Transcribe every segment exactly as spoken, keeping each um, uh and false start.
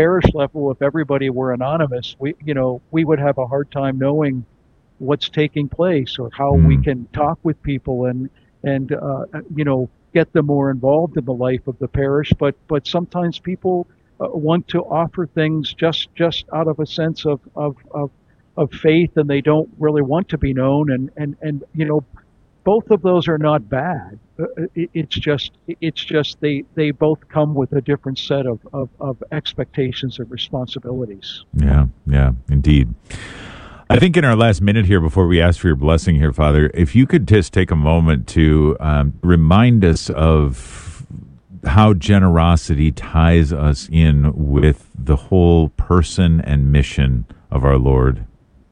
parish level, if everybody were anonymous, we, you know, we would have a hard time knowing what's taking place or how mm. we can talk with people and, and, uh, you know, get them more involved in the life of the parish. But, but sometimes people uh, want to offer things just, just out of a sense of, of, of, of faith, and they don't really want to be known. And, and, and, you know, both of those are not bad. It's just, it's just they, they both come with a different set of, of, of expectations and responsibilities. Yeah, yeah, indeed. I think in our last minute here, before we ask for your blessing here, Father, if you could just take a moment to um, remind us of how generosity ties us in with the whole person and mission of our Lord.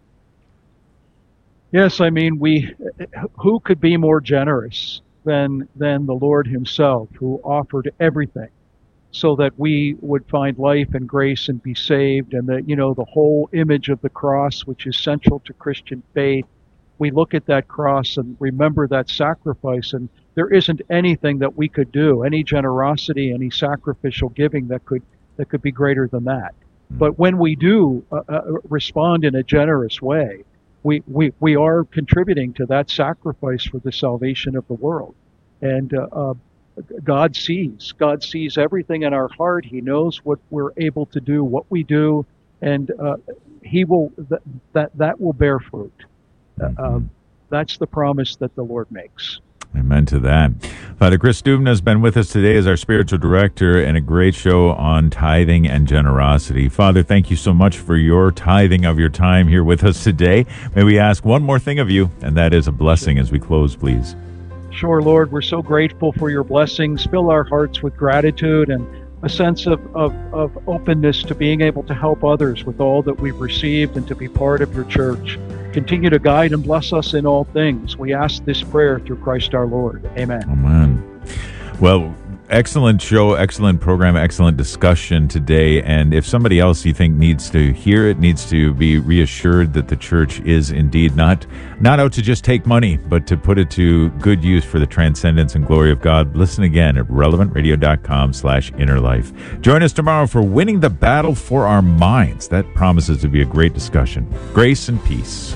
Yes, I mean, we, who could be more generous than than the Lord himself, who offered everything so that we would find life and grace and be saved. And that, you know, the whole image of the cross, which is central to Christian faith, we look at that cross and remember that sacrifice, and there isn't anything that we could do, any generosity, any sacrificial giving that could that could be greater than that. But when we do uh, uh, respond in a generous way, We, we, we are contributing to that sacrifice for the salvation of the world. And uh, uh, God sees. God sees everything in our heart. He knows what we're able to do, what we do, and uh, He will th- that that will bear fruit. Mm-hmm. Uh, that's the promise that the Lord makes. Amen to that. Father Chris Dubna has been with us today as our spiritual director, and a great show on tithing and generosity. Father, thank you so much for your tithing of your time here with us today. May we ask one more thing of you, and that is a blessing as we close, please. Sure, Lord. We're so grateful for your blessings. Fill our hearts with gratitude and a sense of, of, of openness to being able to help others with all that we've received and to be part of your church. Continue to guide and bless us in all things. We ask this prayer through Christ our Lord. Amen. Amen. Well, excellent show, excellent program, excellent discussion today. And if somebody else you think needs to hear it, needs to be reassured that the church is indeed not not out to just take money, but to put it to good use for the transcendence and glory of God, listen again at relevant radio dot com slash inner life. Join us tomorrow for Winning the Battle for Our Minds. That promises to be a great discussion. Grace and peace.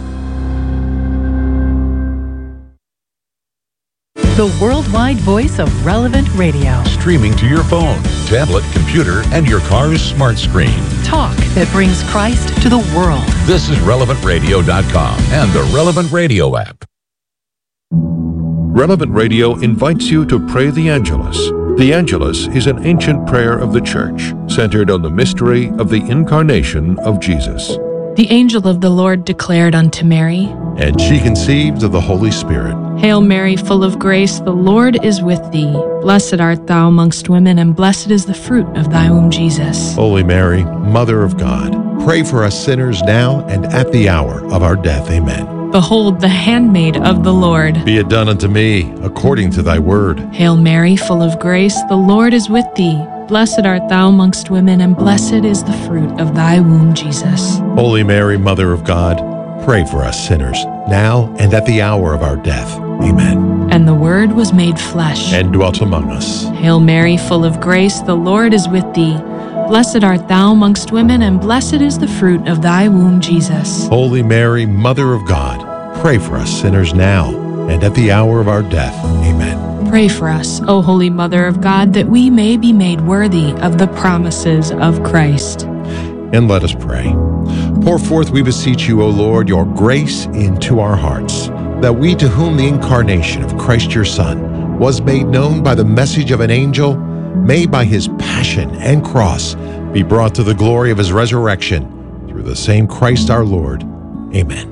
The worldwide voice of Relevant Radio. Streaming to your phone, tablet, computer, and your car's smart screen. Talk that brings Christ to the world. This is relevant radio dot com and the Relevant Radio app. Relevant Radio invites you to pray the Angelus. The Angelus is an ancient prayer of the Church, centered on the mystery of the incarnation of Jesus. The angel of the Lord declared unto Mary, and she conceived of the Holy Spirit. Hail Mary, full of grace, the Lord is with thee. Blessed art thou amongst women, and blessed is the fruit of thy womb, Jesus. Holy Mary, Mother of God, pray for us sinners now and at the hour of our death. Amen. Behold, the handmaid of the Lord. Be it done unto me according to thy word. Hail Mary, full of grace, the Lord is with thee. Blessed art thou amongst women, and blessed is the fruit of thy womb, Jesus. Holy Mary, Mother of God, pray for us sinners, now and at the hour of our death. Amen. And the Word was made flesh, and dwelt among us. Hail Mary, full of grace, the Lord is with thee. Blessed art thou amongst women, and blessed is the fruit of thy womb, Jesus. Holy Mary, Mother of God, pray for us sinners now and at the hour of our death. Amen. Pray for us, O Holy Mother of God, that we may be made worthy of the promises of Christ. And let us pray. Pour forth, we beseech you, O Lord, your grace into our hearts, that we, to whom the incarnation of Christ your Son was made known by the message of an angel, may by his passion and cross be brought to the glory of his resurrection, through the same Christ our Lord. Amen.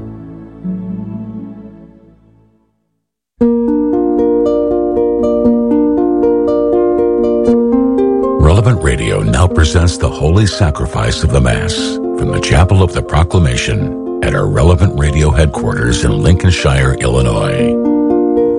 Relevant Radio now presents the Holy Sacrifice of the Mass from the Chapel of the Proclamation at our Relevant Radio headquarters in Lincolnshire, Illinois.